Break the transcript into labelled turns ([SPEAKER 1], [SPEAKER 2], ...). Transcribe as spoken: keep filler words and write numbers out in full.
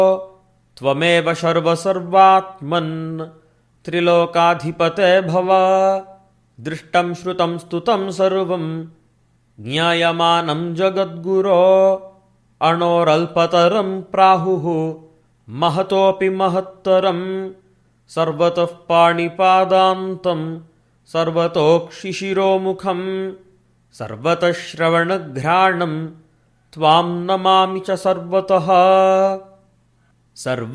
[SPEAKER 1] त्वमेव सर्वसर्वात्मन् त्रिलोकाधिपते भव। दृष्टं श्रुतं स्तुतं सर्वं ज्ञायमानं जगद्गुरो। अणोरल्पतरं प्राहुः महतोऽपि महत्तरं। सर्वतः पाणिपादान्तं सर्वतोक्षिशिरोमुखं। सर्वतः श्रवणघ्राणं त्वां नमामि च सर्वतः। सर्व